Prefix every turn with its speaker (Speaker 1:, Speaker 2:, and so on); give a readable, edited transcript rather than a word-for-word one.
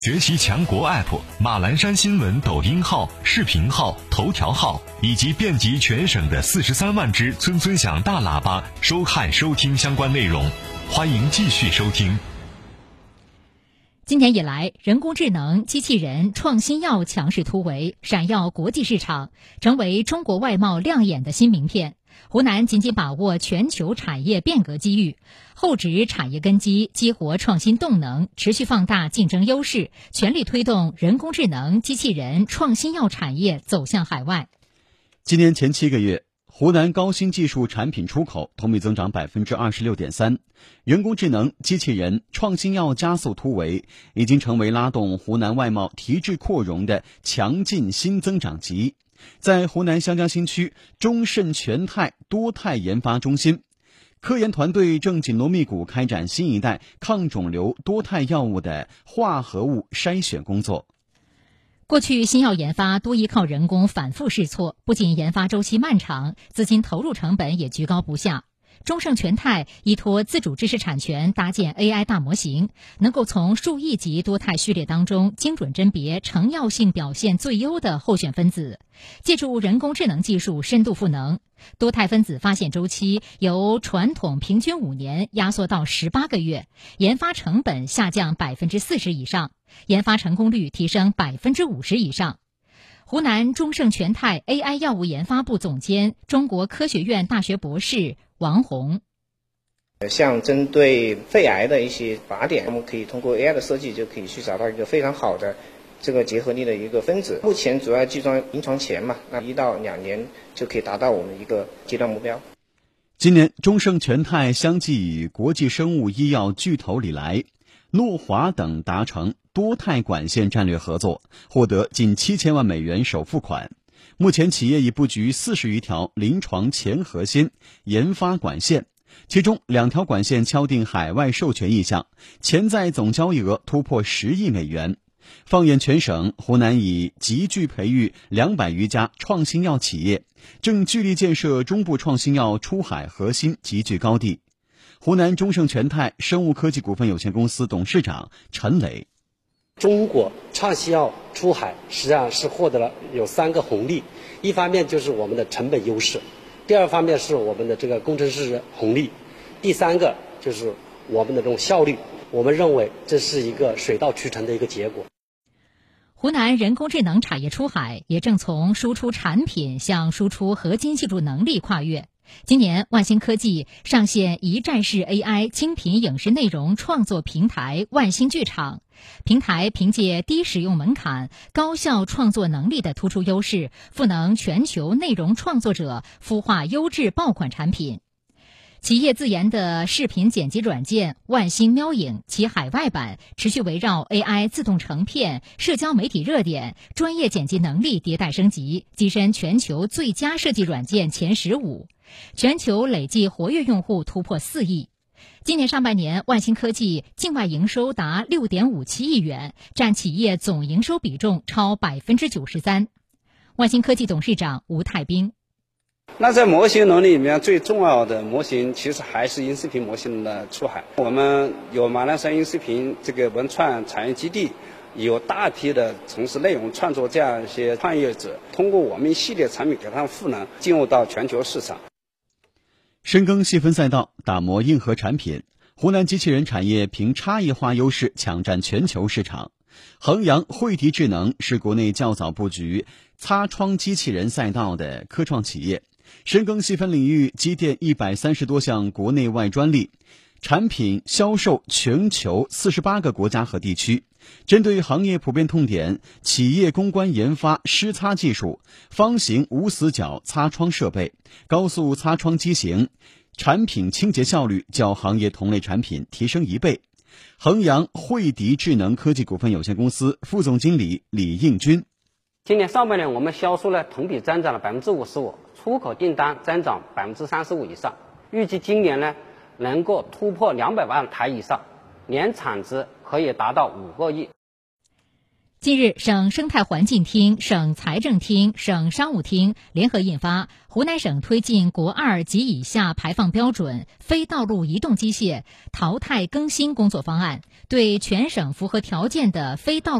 Speaker 1: 学习强国 App、马栏山新闻抖音号、视频号、头条号以及遍及全省的43万只村村响大喇叭，收看收听相关内容。欢迎继续收听。
Speaker 2: 今年以来，人工智能、机器人、创新药强势突围，闪耀国际市场，成为中国外贸亮眼的新名片。湖南紧紧把握全球产业变革机遇，厚植产业根基，激活创新动能，持续放大竞争优势，全力推动人工智能、机器人、创新药产业走向海外。
Speaker 3: 今年前7个月，湖南高新技术产品出口同比增长 26.3%， 人工智能、机器人、创新药加速突围，已经成为拉动湖南外贸提质扩容的强劲新增长极。在湖南湘江新区中盛全泰多肽研发中心，科研团队正紧锣密鼓开展新一代抗肿瘤多肽药物的化合物筛选工作。
Speaker 2: 过去新药研发多依靠人工反复试错，不仅研发周期漫长，资金投入成本也居高不下。中盛全泰依托自主知识产权搭建 AI 大模型，能够从数亿级多肽序列当中精准甄别成药性表现最优的候选分子，借助人工智能技术深度赋能，多肽分子发现周期由传统平均5年压缩到18个月，研发成本下降40%以上，研发成功率提升50%以上。湖南中盛全泰 AI 药物研发部总监、中国科学院大学博士王红。
Speaker 4: 像针对肺癌的一些靶点，我们可以通过 AI 的设计，就可以去找到一个非常好的这个结合力的一个分子。目前主要集中临床前嘛，那1到2年就可以达到我们一个阶段目标。
Speaker 3: 今年中盛全泰相继与国际生物医药巨头礼来、诺华等达成多肽管线战略合作，获得近7000万美元首付款。目前企业已布局40余条临床前核心研发管线，其中2条管线敲定海外授权意向，潜在总交易额突破10亿美元。放眼全省，湖南已集聚培育200余家创新药企业，正聚力建设中部创新药出海核心集聚高地。湖南中盛全泰生物科技股份有限公司董事长陈磊：
Speaker 5: 中国创新药出海实际上是获得了有3个红利，一方面就是我们的成本优势，第二方面是我们的这个工程师红利，第3个就是我们的这种效率。我们认为这是一个水到渠成的一个结果。
Speaker 2: 湖南人工智能产业出海也正从输出产品向输出核心技术能力跨越。今年，万兴科技上线一站式 AI 精品影视内容创作平台万兴剧场。平台凭借低使用门槛、高效创作能力的突出优势，赋能全球内容创作者孵化优质爆款产品。企业自研的视频剪辑软件万兴喵影，其海外版持续围绕 AI 自动成片、社交媒体热点、专业剪辑能力迭代升级，跻身全球最佳设计软件前15，全球累计活跃用户突破4亿。今年上半年，万兴科技境外营收达 6.57 亿元，占企业总营收比重超 93%。万兴科技董事长吴太兵：
Speaker 6: 那在模型能力里面，最重要的模型其实还是音视频模型的出海。我们有马栏山音视频这个文创产业基地，有大批的从事内容创作这样一些创业者，通过我们一系列产品给他们赋能，进入到全球市场。
Speaker 3: 深耕细分赛道，打磨硬核产品，湖南机器人产业凭差异化优势抢占全球市场。衡阳惠迪智能是国内较早布局擦窗机器人赛道的科创企业，深耕细分领域，积淀130多项国内外专利，产品销售全球48个国家和地区。针对行业普遍痛点，企业攻关研发湿擦技术、方形无死角擦窗设备、高速擦窗机型，产品清洁效率较行业同类产品提升1倍。衡阳惠迪智能科技股份有限公司副总经理李应军：
Speaker 7: 今年上半年我们销售呢同比增长了 55%， 出口订单增长 35% 以上，预计今年呢能够突破200万台以上，年产值可以达到5个亿。
Speaker 2: 近日，省生态环境厅、省财政厅、省商务厅联合印发《湖南省推进国2及以下排放标准非道路移动机械淘汰更新工作方案》，对全省符合条件的非道